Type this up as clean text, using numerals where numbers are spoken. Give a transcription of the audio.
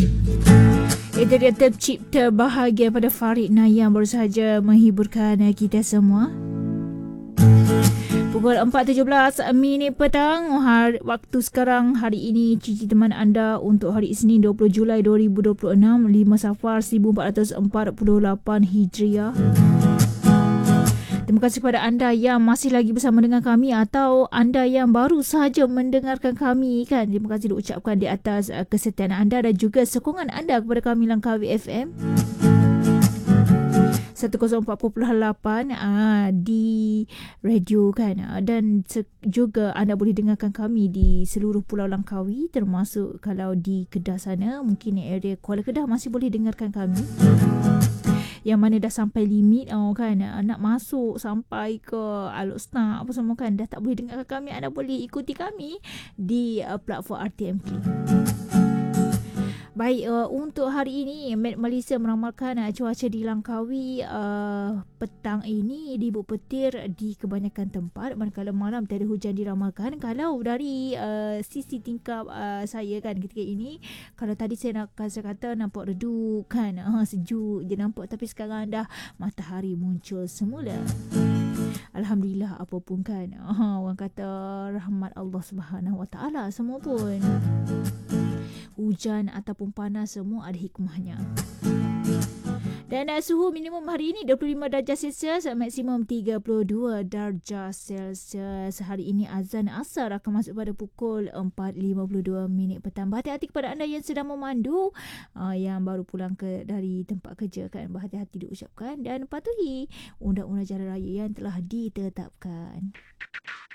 Itu dia tercipta bahagia pada Farid Nayam baru sahaja menghiburkan kita semua. Pukul 4.17 petang waktu sekarang hari ini cici teman anda untuk hari Isnin 20 Julai 2026 5 Safar 1448 Hijriah. Terima kasih kepada anda yang masih lagi bersama dengan kami atau anda yang baru sahaja mendengarkan kami kan. Terima kasih diucapkan di atas kesetiaan anda dan juga sokongan anda kepada kami Langkawi FM 104.8 di radio kan, dan juga anda boleh dengarkan kami di seluruh Pulau Langkawi, termasuk kalau di Kedah sana, mungkin area Kuala Kedah masih boleh dengarkan kami. Yang mana dah sampai limit kan, nak masuk sampai ke Alok Senak apa semua kan, dah tak boleh dengarkan kami, anda boleh ikuti kami di platform RTM Play. Baik, untuk hari ini Met Malaysia meramalkan cuaca di Langkawi petang ini dibut petir di kebanyakan tempat, manakala malam tiada hujan diramalkan. Kalau dari sisi tingkap saya kan ketika ini, kalau tadi saya kata nampak redup kan, sejuk je nampak, tapi sekarang dah matahari muncul semula. Alhamdulillah apapun kan, orang kata rahmat Allah Subhanahu Wa Taala semua pun. Hujan ataupun panas semua ada hikmahnya. Dan suhu minimum hari ini 25 darjah Celsius, maksimum 32 darjah Celsius. Hari ini azan asar akan masuk pada pukul 4.52 petang. Berhati-hati kepada anda yang sedang memandu, yang baru pulang dari tempat kerja kan, berhati-hati diucapkan dan patuhi undang-undang jalan raya yang telah ditetapkan.